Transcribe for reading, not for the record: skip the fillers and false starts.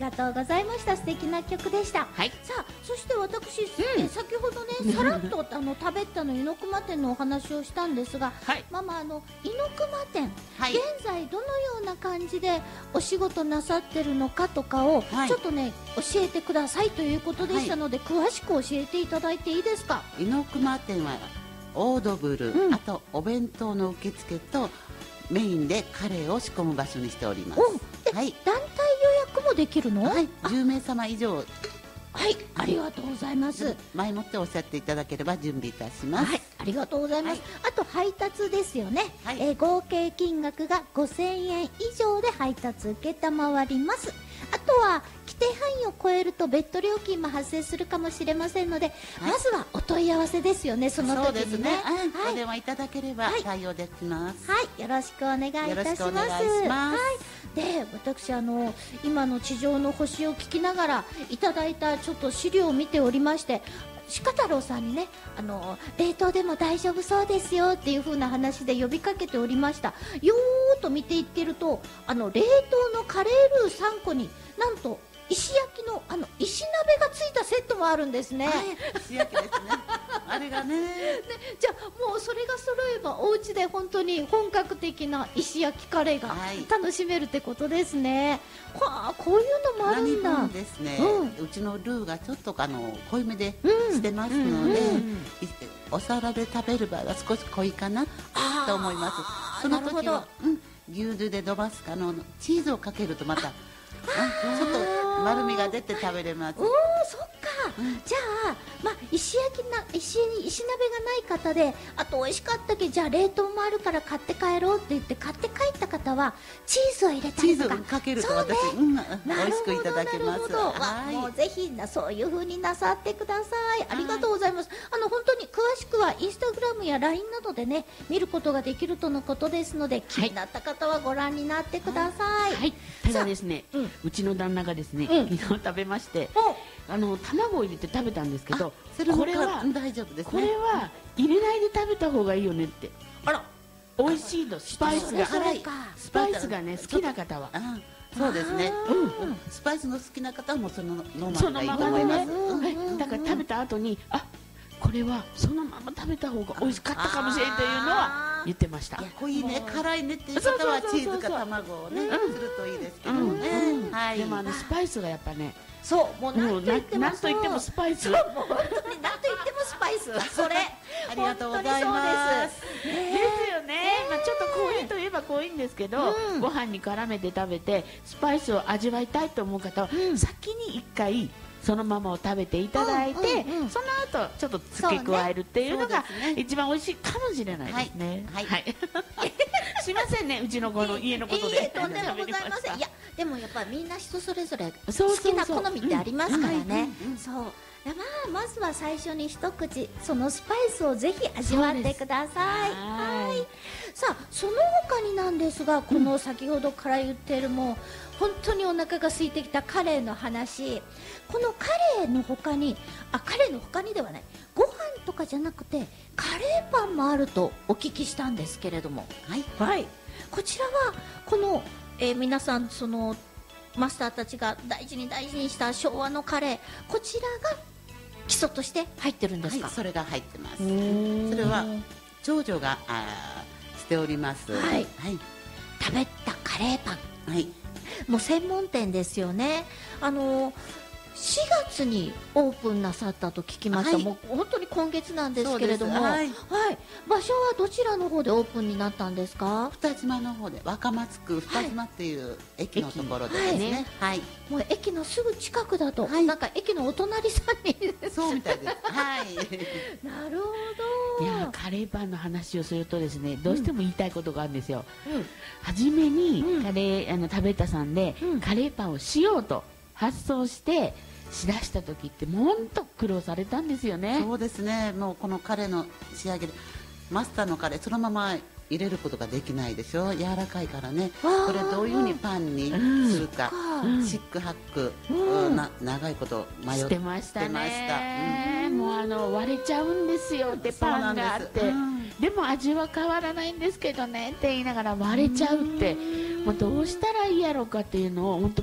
がとうございました。素敵な曲でした。 はい。 さあ、そして私、先ほどね、さらっと食べたの猪熊店のお話をしたんですが、 はい、 ママ猪熊店、 はい、 現在どのような感じでお仕事なさってるのかとかを、 はい、 ちょっとね教えてくださいということでしたので、詳しく教えていただいていいですか。 猪熊店はオードブル、あとお弁当の受付とメインでカレーを仕込む場所にしております。 はい、団体予約もできるの？ はい、10名様以上。 はい、ありがとうございます。 前もっておっしゃっていただければ準備いたします。 はい、ありがとうございます。あと配達ですよね。 はい、 合計金額が5000円以上で配達受けたまわります。あとは規定範囲を超えると別途料金も発生するかもしれませんので、まずはお問い合わせですよね。その時にね、 お電話いただければ対応できます。 はい、よろしくお願いいたします。はい、で、私今の地上の星を聞きながらいただいたちょっと資料を見ておりまして、鹿太郎さんにね、冷凍でも大丈夫そうですよっていう風な話で呼びかけておりました。よーっと見ていってると、冷凍のカレールー3個になんと石焼きの石鍋がついたセットもあるんですね。 石焼きですね。あれがね。 じゃあもうそれが揃えばお家で本当に本格的な石焼きカレーが楽しめるってことですね。はあ、こういうのもあるんだ。 何分ですね。うちのルーがちょっと濃いめでしてますので、お皿で食べる場合は少し濃いかなと思います。その時は牛乳で伸ばすチーズをかけるとまたちょっと丸みが出て食べれます。 そっか。じゃあ、石鍋がない方で、あと美味しかったけど、じゃあ冷凍もあるから買って帰ろうって言って買って帰った方はチーズを入れたりとか、 チーズをかけると私、美味しくいただけます。 もうぜひそういう風になさってください。ありがとうございます。本当に詳しくはインスタグラムや LINE などでね、見ることができるとのことですので、気になった方はご覧になってください。 はい。ただですね、うちの旦那がですね、昨日食べまして、卵を入れて食べたんですけど、 これは大丈夫ですね。 これは入れないで食べた方がいいよねって。 あら、 美味しいの、スパイスがね、好きな方は。 そうですね。スパイスの好きな方はもうそのままがいいと思います。 だから食べた後に、これはそのまま食べた方が美味しかったかもしれないというのは言ってました。 濃いね、辛いねっていう方はチーズか卵をねするといいですけどね。 でもスパイスがやっぱね、 もうなんと言ってもスパイス。 もう本当になんと言ってもスパイス。それありがとうございます。 ですよね。ちょっと濃いといえば濃いんですけど、ご飯に絡めて食べてスパイスを味わいたいと思う方は先に1回そのままを食べていただいて、その後ちょっと付け加えるっていうのが一番美味しいかもしれないですね。はい。すいませんね、うちの子の家のことで。 とんでもございません。いや、でもやっぱりみんな人それぞれ好きな好みってありますからね。そう。まずは最初に一口そのスパイスをぜひ味わってください。はい。さあ、その他になんですが、この先ほどから言っているもう本当にお腹が空いてきたカレーの話、このカレーの他にではない、ご飯とかじゃなくてカレーパンもあるとお聞きしたんですけれども、はい、こちらはこの、皆さんそのマスターたちが大事にした昭和のカレー、こちらが基礎として入ってるんですか？ それが入ってます。それは長女がしております。 食べたカレーパン、もう専門店ですよね。4月にオープンなさったと聞きました。もう本当に今月なんですけれども、場所はどちらの方でオープンになったんですか？ 二島の方で、若松区二島っていう駅のところでですね。 もう駅のすぐ近くだと、なんか駅のお隣さんにそうみたいです。 なるほど。 いや、カレーパンの話をするとですね、どうしても言いたいことがあるんですよ。初めにカレー食べたさんでカレーパンをしようと発想してしだした時ってもんと苦労されたんですよね。 そうですね。もうこのカレーの仕上げでマスターのカレーそのまま入れることができないでしょ。柔らかいからね。これどういうふうにパンにするか、シックハック、長いこと迷ってましたね。もう割れちゃうんですよってパンがあって、でも味は変わらないんですけどねって言いながら割れちゃうって、もうどうしたらいいやろうかっていうのを本当